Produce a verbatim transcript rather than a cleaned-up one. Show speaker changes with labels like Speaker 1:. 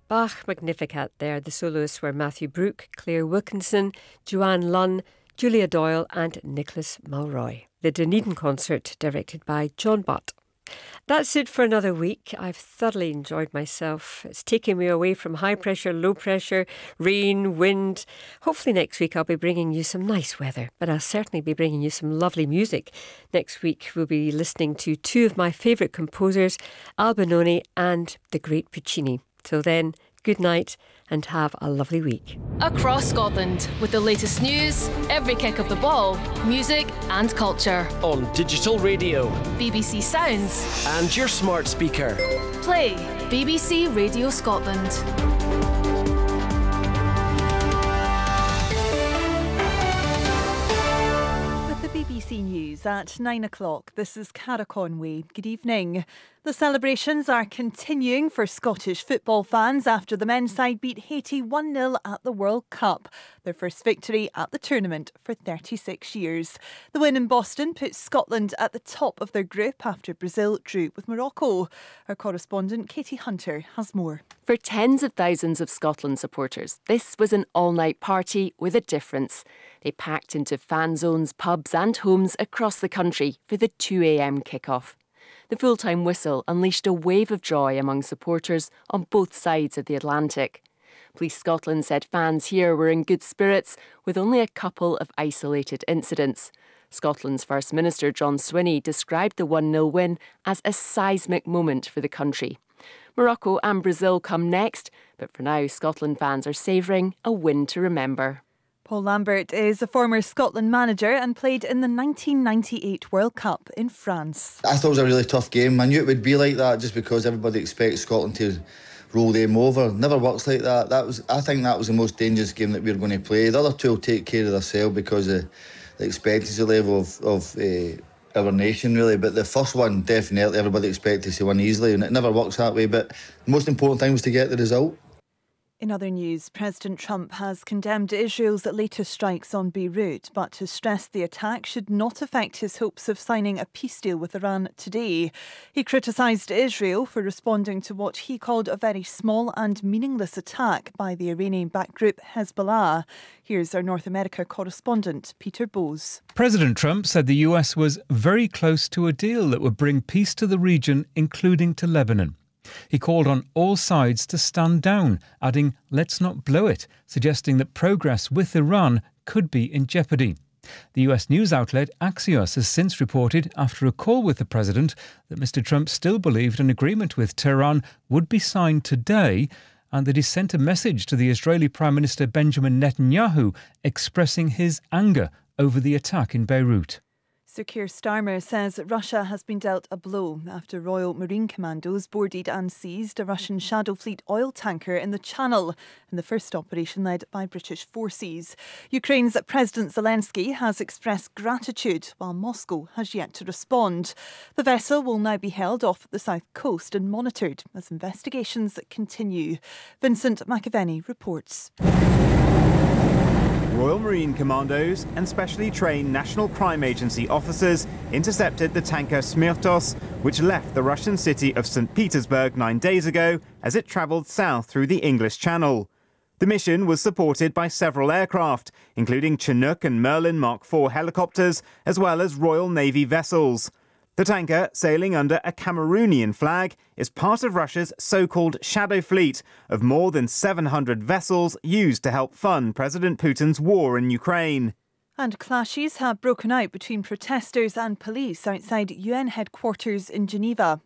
Speaker 1: Bach Magnificat there. The soloists were Matthew Brooke, Claire Wilkinson, Joanne Lunn, Julia Doyle and Nicholas Mulroy. The Dunedin concert directed by John Butt. That's it for another week. I've thoroughly enjoyed myself. It's taken me away from high pressure, low pressure, rain, wind. Hopefully next week I'll be bringing you some nice weather, but I'll certainly be bringing you some lovely music. Next week we'll be listening to two of my favourite composers, Albinoni and the great Puccini. Till then, good night and have a lovely week.
Speaker 2: Across Scotland, with the latest news, every kick of the ball, music and culture.
Speaker 3: On digital radio,
Speaker 2: B B C Sounds,
Speaker 3: and your smart speaker.
Speaker 2: Play B B C Radio Scotland.
Speaker 4: B B C News at nine o'clock. This is Cara Conway. Good evening. The celebrations are continuing for Scottish football fans after the men's side beat Haiti one nil at the World Cup, their first victory at the tournament for thirty-six years. The win in Boston puts Scotland at the top of their group after Brazil drew with Morocco. Our correspondent Katie Hunter has more.
Speaker 5: For tens of thousands of Scotland supporters, this was an all-night party with a difference. They packed into fan zones, pubs and homes across the country for the two a.m. kick-off. The full-time whistle unleashed a wave of joy among supporters on both sides of the Atlantic. Police Scotland said fans here were in good spirits, with only a couple of isolated incidents. Scotland's First Minister John Swinney described the one nil win as a seismic moment for the country. Morocco and Brazil come next, but for now Scotland fans are savouring a win to remember.
Speaker 4: Paul Lambert is a former Scotland manager and played in the nineteen ninety-eight World Cup in France.
Speaker 6: I thought it was a really tough game. I knew it would be like that just because everybody expects Scotland to roll them over. Never works like that. That was, I think that was the most dangerous game that we were going to play. The other two will take care of themselves because of the expectancy level of, of uh, our nation, really. But the first one, definitely, everybody expected to win easily, and it never works that way. But the most important thing was to get the result.
Speaker 4: In other news, President Trump has condemned Israel's latest strikes on Beirut, but has stressed the attack should not affect his hopes of signing a peace deal with Iran today. He criticised Israel for responding to what he called a very small and meaningless attack by the Iranian-backed group Hezbollah. Here's our North America correspondent, Peter Bowes.
Speaker 7: President Trump said the U S was very close to a deal that would bring peace to the region, including to Lebanon. He called on all sides to stand down, adding, "Let's not blow it," suggesting that progress with Iran could be in jeopardy. The U S news outlet Axios has since reported, after a call with the president, that Mister Trump still believed an agreement with Tehran would be signed today, and that he sent a message to the Israeli Prime Minister Benjamin Netanyahu expressing his anger over the attack in Beirut.
Speaker 4: Sir Keir Starmer says Russia has been dealt a blow after Royal Marine Commandos boarded and seized a Russian Shadow Fleet oil tanker in the Channel, in the first operation led by British forces. Ukraine's President Zelensky has expressed gratitude, while Moscow has yet to respond. The vessel will now be held off the south coast and monitored as investigations continue. Vincent McAvenny reports.
Speaker 8: Royal Marine Commandos and specially trained National Crime Agency officers intercepted the tanker Smirtos, which left the Russian city of Saint Petersburg nine days ago as it travelled south through the English Channel. The mission was supported by several aircraft, including Chinook and Merlin Mark four helicopters, as well as Royal Navy vessels. The tanker, sailing under a Cameroonian flag, is part of Russia's so-called Shadow Fleet of more than seven hundred vessels used to help fund President Putin's war in Ukraine.
Speaker 4: And clashes have broken out between protesters and police outside U N headquarters in Geneva